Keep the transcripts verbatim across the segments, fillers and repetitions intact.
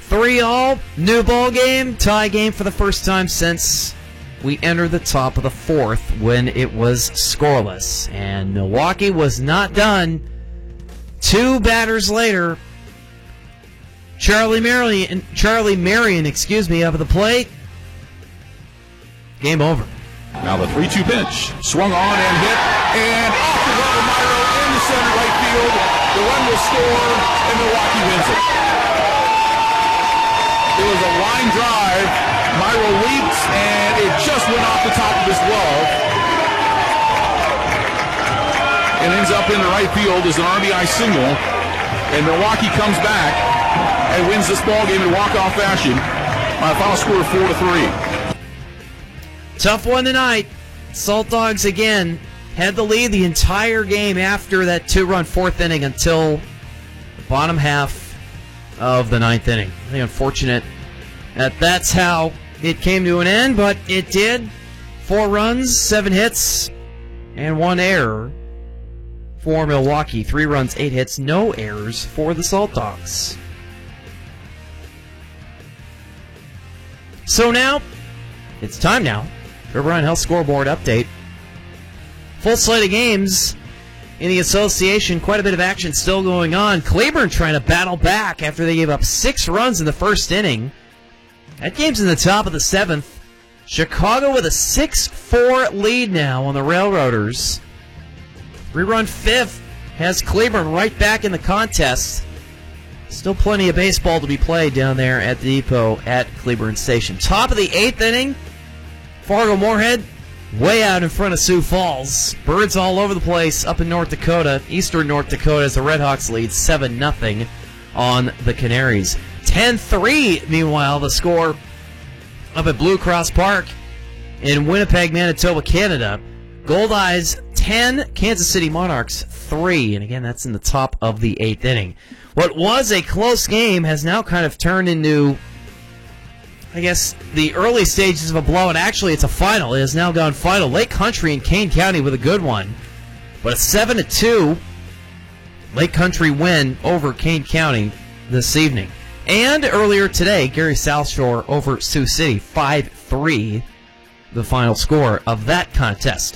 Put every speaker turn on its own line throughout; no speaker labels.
three all, new ball game, tie game for the first time since we entered the top of the fourth when it was scoreless. And Milwaukee was not done. Two batters later, Charlie Marion, Charlie Marion, excuse me, up at the plate. Game over.
Now the three two pitch, swung on and hit, and off the glove of Myro into center right field. The run will score, and Milwaukee wins it. It was a line drive. Myro leaps, and it just went off the top of his glove. It ends up in the right field as an R B I single, and Milwaukee comes back and wins this ball game in walk-off fashion by a final score of four to three.
Tough one tonight. Salt Dogs again had the lead the entire game after that two-run fourth inning until the bottom half of the ninth inning. I think unfortunate that that's how it came to an end, but it did. Four runs, seven hits, and one error for Milwaukee. Three runs, eight hits, no errors for the Salt Dogs. So now, it's time now. River Run Health Scoreboard update. Full slate of games in the association. Quite a bit of action still going on. Cleburne trying to battle back after they gave up six runs in the first inning. That game's in the top of the seventh. Chicago with a six four lead now on the Railroaders. Three-run fifth has Cleburne right back in the contest. Still plenty of baseball to be played down there at the depot at Cleburne Station. Top of the eighth inning. Fargo-Moorhead way out in front of Sioux Falls. Birds all over the place up in North Dakota, eastern North Dakota, as the Redhawks lead seven nothing on the Canaries. ten three, meanwhile, the score up at Blue Cross Park in Winnipeg, Manitoba, Canada. Goldeyes ten, Kansas City Monarchs three. And again, that's in the top of the eighth inning. What was a close game has now kind of turned into, I guess, the early stages of a blowout. Actually, it's a final. It has now gone final. Lake Country and Kane County with a good one. But a seven to two Lake Country win over Kane County this evening. And earlier today, Gary South Shore over Sioux City, five three, the final score of that contest.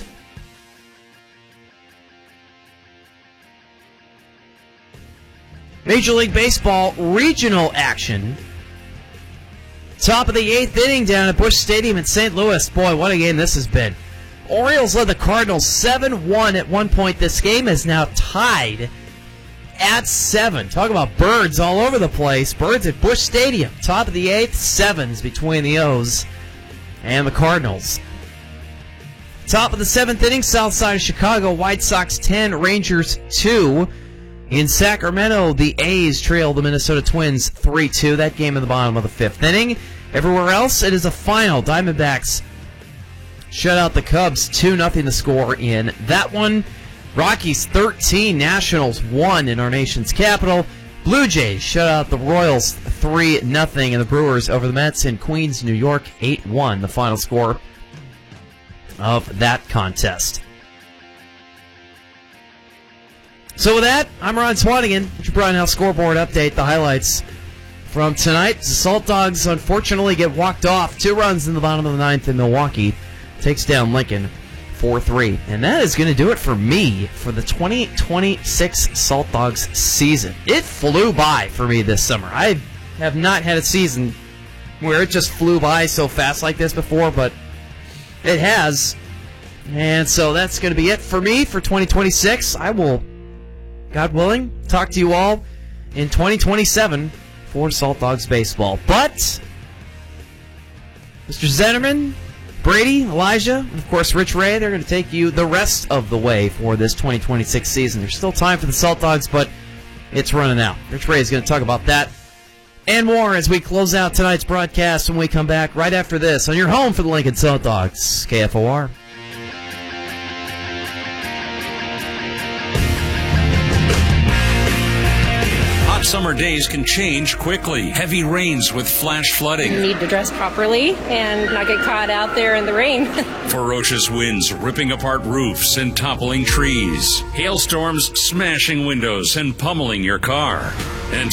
Major League Baseball regional action. Top of the eighth inning down at Busch Stadium in Saint Louis. Boy, what a game this has been. Orioles led the Cardinals seven one at one point. This game is now tied at seven. Talk about birds all over the place. Birds at Busch Stadium. Top of the eighth, sevens between the O's and the Cardinals. Top of the seventh inning, south side of Chicago, White Sox ten, Rangers two. In Sacramento, the A's trail the Minnesota Twins three two. That game in the bottom of the fifth inning. Everywhere else, it is a final. Diamondbacks shut out the Cubs two nothing the score in that one. Rockies thirteen, Nationals one in our nation's capital. Blue Jays shut out the Royals three nothing, and the Brewers over the Mets in Queens, New York, eight one, the final score of that contest. So with that, I'm Ron Swanigan with your Brian House Scoreboard update. The highlights from tonight. The Salt Dogs unfortunately get walked off. Two runs in the bottom of the ninth, and Milwaukee takes down Lincoln four three. And that is going to do it for me for the twenty twenty-six Salt Dogs season. It flew by for me this summer. I have not had a season where it just flew by so fast like this before, but it has. And so that's going to be it for me for twenty twenty-six. I will, God willing, talk to you all in twenty twenty-seven for Salt Dogs baseball. But Mister Zennerman, Brady, Elijah, and of course Rich Ray, they're going to take you the rest of the way for this twenty twenty-six season. There's still time for the Salt Dogs, but it's running out. Rich Ray is going to talk about that and more as we close out tonight's broadcast when we come back right after this on your home for the Lincoln Salt Dogs, K F O R.
Summer days can change quickly. Heavy rains with flash flooding.
You need to dress properly and not get caught out there in the rain.
Ferocious winds ripping apart roofs and toppling trees. Hailstorms smashing windows and pummeling your car. And